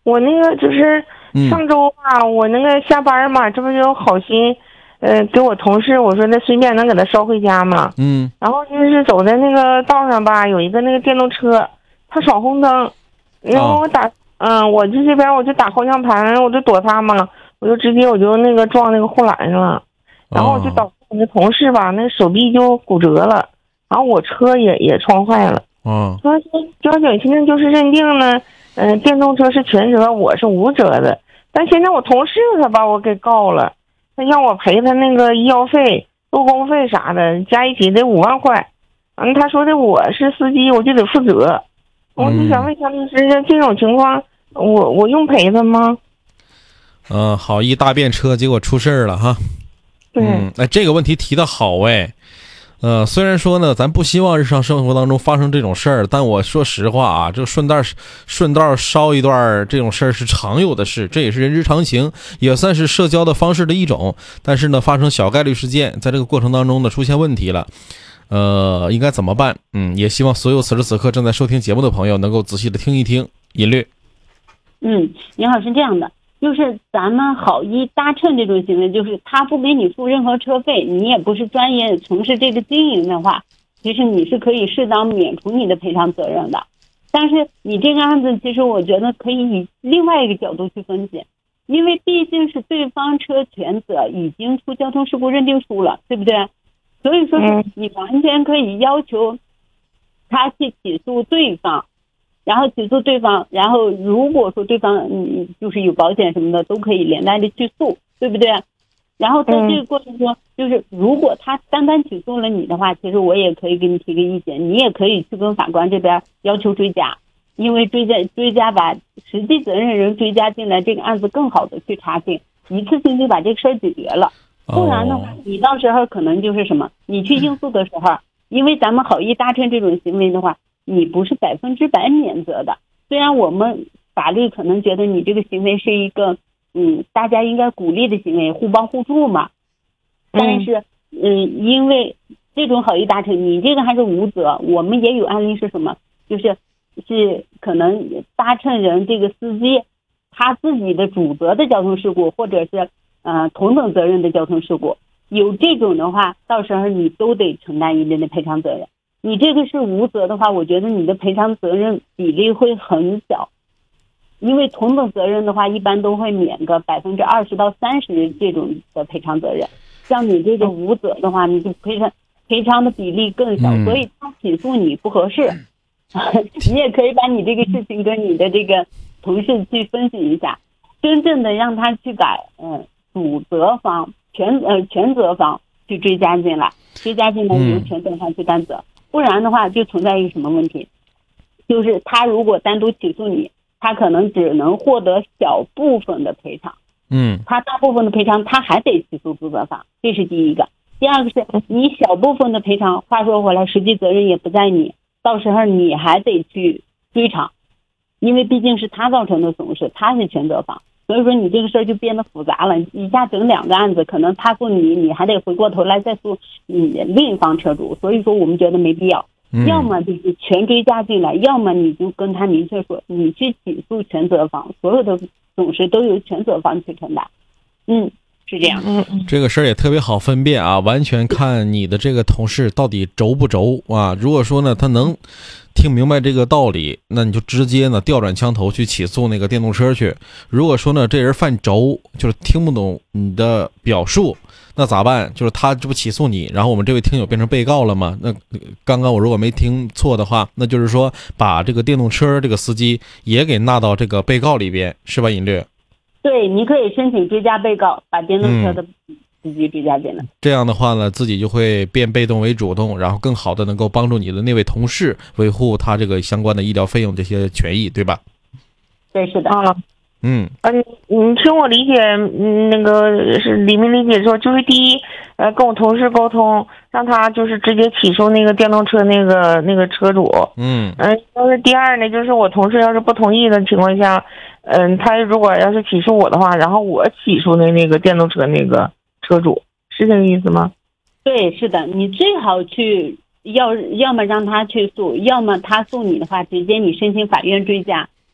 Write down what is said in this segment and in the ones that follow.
我那个就是上周吧，我那个下班嘛，这不就好心，给我同事我说那顺便能给他捎回家嘛。然后就是走在那个道上吧，有一个那个电动车，他闯红灯，然后我就这边我就打方向盘，我就躲他嘛，我就直接那个撞那个护栏上了，然后我就导致我的同事吧，那手臂就骨折了，然后我车也撞坏了。说交警现在就是认定呢，电动车是全责，我是无责的。但现在我同事他把我给告了，他让我赔他那个医药费、误工费啥的，加一起得5万块。他说的我是司机，我就得负责。我就想问一下律师，这种情况我用赔他吗？ 好意搭便车，结果出事了哈。 对， 这个问题提得好哎。虽然说呢，咱不希望日常生活当中发生这种事儿，但我说实话啊，这顺道捎一段这种事儿是常有的事，这也是人之常情，也算是社交的方式的一种。但是呢，发生小概率事件，在这个过程当中呢，出现问题了。应该怎么办？也希望所有此时此刻正在收听节目的朋友能够仔细的听一听音律。 您好，是这样的，就是咱们好意搭乘这种行为，就是他不给你付任何车费，你也不是专业从事这个经营的话，其实你是可以适当免除你的赔偿责任的。但是你这个案子，其实我觉得可以以另外一个角度去分析，因为毕竟是对方车全责已经出交通事故认定书了，对不对？所以说你完全可以要求他去起诉对方，然后如果说对方就是有保险什么的，都可以连带的去诉，对不对？然后在这个过程中，就是如果他单单起诉了你的话，其实我也可以给你提个意见，你也可以去跟法官这边要求追加，因为追加把实际责任人追加进来，这个案子更好的去查清，一次性就把这个事儿解决了。不然的话，你到时候可能就是什么，你去应诉的时候，因为咱们好意搭乘这种行为的话，你不是100%免责的。虽然我们法律可能觉得你这个行为是一个大家应该鼓励的行为，互帮互助嘛，但是因为这种好意搭乘，你这个还是无责。我们也有案例是什么，是可能搭乘人这个司机他自己的主责的交通事故，或者是同等责任的交通事故，有这种的话，到时候你都得承担一定的赔偿责任。你这个是无责的话，我觉得你的赔偿责任比例会很小，因为同等责任的话，一般都会免个20%到30%这种的赔偿责任。像你这个无责的话，你就赔偿的比例更小，所以他起诉你不合适。你也可以把你这个事情跟你的这个同事去分析一下，真正的让他去把主责方全责方去追加进来由全责方去担责。不然的话就存在一个什么问题，就是他如果单独起诉你，他可能只能获得小部分的赔偿，他大部分的赔偿他还得起诉主责方，这是第一个。第二个是你小部分的赔偿，话说回来实际责任也不在你，到时候你还得去追偿，因为毕竟是他造成的损失，他是全责方，所以说你这个事儿就变得复杂了，一下整2个案子，可能他诉你，你还得回过头来再诉另一方车主，所以说我们觉得没必要。要么就是全追加进来，要么你就跟他明确说，你去起诉全责方，所有的损失都由全责方去承担。是这样。 这个事儿也特别好分辨啊，完全看你的这个同事到底轴不轴啊。如果说呢他能听明白这个道理，那你就直接呢调转枪头去起诉那个电动车去。如果说呢这人犯轴，就是听不懂你的表述，那咋办？就是他这不起诉你，然后我们这位听友变成被告了吗？那刚刚我如果没听错的话，那就是说把这个电动车这个司机也给纳到这个被告里边，是吧，尹律？ 对，你可以申请追加被告，把电动车的司机追加进来。 这样的话呢，自己就会变被动为主动，然后更好的能够帮助你的那位同事维护他这个相关的医疗费用这些权益，对吧？ 对，是的。 你听我理解，那个是理没理解说，就是第一，跟我同事沟通，让他就是直接起诉那个电动车那个车主。要是第二呢，就是我同事要是不同意的情况下，他如果要是起诉我的话，然后我起诉那个电动车那个车主，是这个意思吗？ 对，是的，你最好去要么让他去诉，要么他诉你的话，直接你申请法院追加。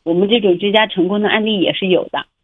我们这种居家成功的案例也是有的。